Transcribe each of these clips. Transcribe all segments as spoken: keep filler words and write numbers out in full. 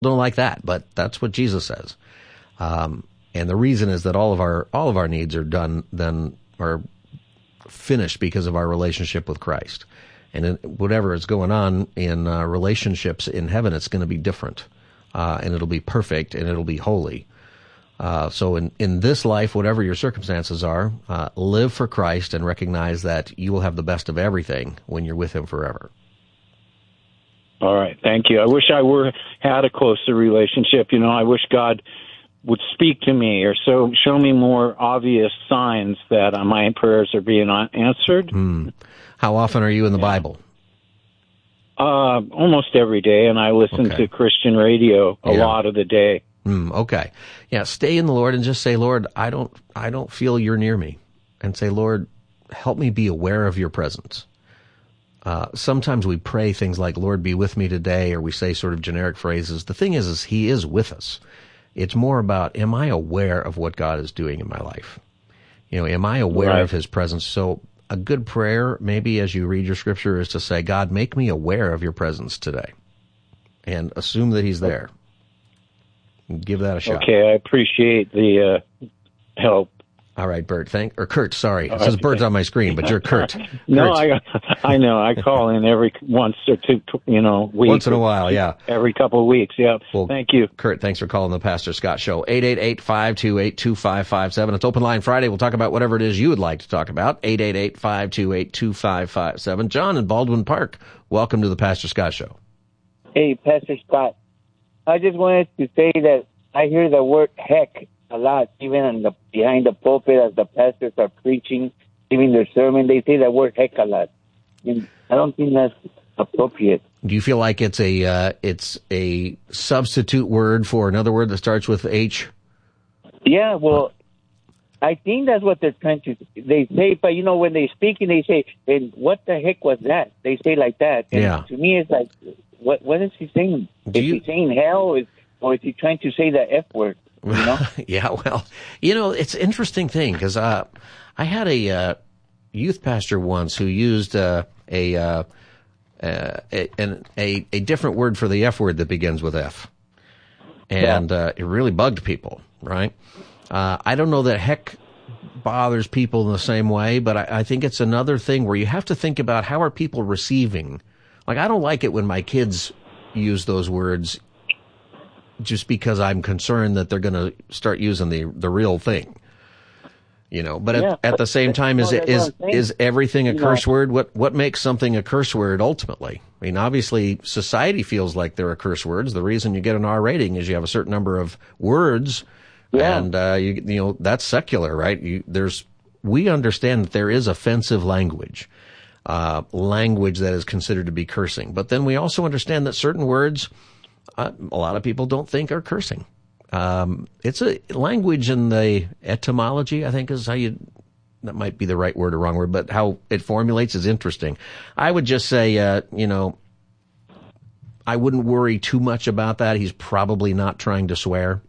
don't like that, but that's what Jesus says. Um, and the reason is that all of our all of our needs are done, then are finished because of our relationship with Christ. And in, whatever is going on in uh, relationships in heaven, it's going to be different, uh, and it'll be perfect, and it'll be holy. Uh, so in, in this life, whatever your circumstances are, uh, live for Christ and recognize that you will have the best of everything when you're with Him forever. All right, thank you. I wish I were had a closer relationship. You know, I wish God would speak to me or so show me more obvious signs that uh, my prayers are being answered. Hmm. How often are you in the yeah. Bible? Uh, almost every day, and I listen okay. to Christian radio a yeah. lot of the day. Hmm. Okay, yeah. Stay in the Lord and just say, Lord, I don't, I don't feel you're near me, and say, Lord, help me be aware of your presence. Uh, sometimes we pray things like, Lord, be with me today, or we say sort of generic phrases. The thing is, is He is with us. It's more about, am I aware of what God is doing in my life? You know, am I aware right. of His presence? So a good prayer, maybe as you read your scripture, is to say, God, make me aware of your presence today, and assume that He's there. Give that a shot. Okay, I appreciate the uh, help. All right, Bert. Thank or Kurt. Sorry, it says Bert's on my screen, but you're Kurt. no, Kurt. I I know. I call in every once or two, you know, week. Once in a while, yeah. Every couple of weeks, yeah. Well, thank you, Kurt. Thanks for calling the Pastor Scott Show. eight eight eight, five two eight, two five five seven. It's Open Line Friday. We'll talk about whatever it is you would like to talk about. eight eight eight, five two eight, two five five seven. John in Baldwin Park. Welcome to the Pastor Scott Show. Hey, Pastor Scott. I just wanted to say that I hear the word heck a lot, even in the, behind the pulpit as the pastors are preaching, giving their sermon. They say the word heck a lot. And I don't think that's appropriate. Do you feel like it's a uh, it's a substitute word for another word that starts with H? Yeah, well, I think that's what they're trying to. They say, but you know, when they speak and they say, "And what the heck was that?" They say like that. And yeah. to me, it's like, what what is he saying? Do is you... he saying hell, is, or is he trying to say the F word? You know? yeah, well, you know, it's an interesting thing because uh, I had a uh, youth pastor once who used uh, a, uh, uh, a, an, a a different word for the F word that begins with F, and yeah. uh, it really bugged people, right? Uh, I don't know that heck bothers people in the same way, but I, I think it's another thing where you have to think about how are people receiving. Like, I don't like it when my kids use those words just because I'm concerned that they're going to start using the the real thing, you know. But yeah, at, at the same time, is it is is everything a curse know. word? What what makes something a curse word ultimately? I mean, obviously, society feels like there are curse words. The reason you get an R rating is you have a certain number of words, yeah. and uh, you you know that's secular, right? You, there's we understand that there is offensive language, uh, language that is considered to be cursing, but then we also understand that certain words. Uh, a lot of people don't think are cursing. Um, it's a language in the etymology, I think is how you, that might be the right word or wrong word, but how it formulates is interesting. I would just say, uh, you know, I wouldn't worry too much about that. He's probably not trying to swear.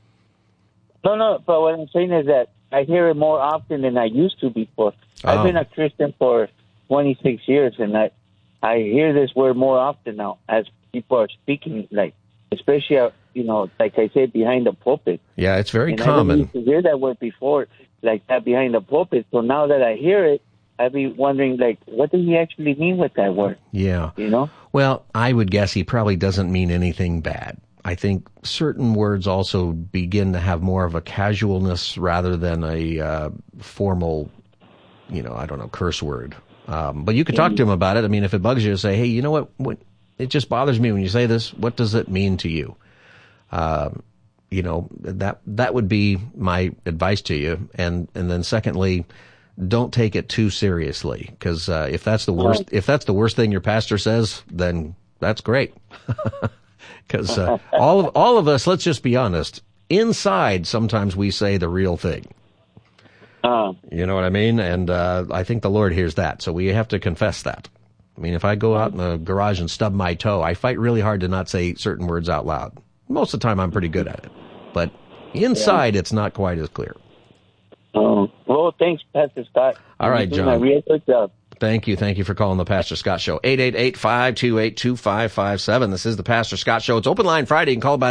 No, no, but what I'm saying is that I hear it more often than I used to before. Oh. I've been a Christian for twenty-six years, and I, I hear this word more often now as people are speaking, like, especially, uh, you know, like I said, behind the pulpit. Yeah, it's very and common. I didn't used to hear that word before, like that behind the pulpit. So now that I hear it, I'd be wondering, like, what does he actually mean with that word? Yeah. You know? Well, I would guess he probably doesn't mean anything bad. I think certain words also begin to have more of a casualness rather than a uh, formal, you know, I don't know, curse word. Um, but you could talk to him about it. I mean, if it bugs you, say, hey, you know what, what it just bothers me when you say this. What does it mean to you? Um, you know, that that would be my advice to you. And and then secondly, don't take it too seriously, because uh, if that's the worst, if that's the worst thing your pastor says, then that's great. Because uh, all of all of us, let's just be honest, inside sometimes we say the real thing. Uh, you know what I mean? And uh, I think the Lord hears that, so we have to confess that. I mean, if I go out in the garage and stub my toe, I fight really hard to not say certain words out loud. Most of the time, I'm pretty good at it. But inside, yeah. It's not quite as clear. Oh, well, thanks, Pastor Scott. All right, You're doing John. a real good job. Thank you. Thank you for calling the Pastor Scott Show. eight eight eight, five two eight, two five five seven. This is the Pastor Scott Show. It's Open Line Friday. You can call about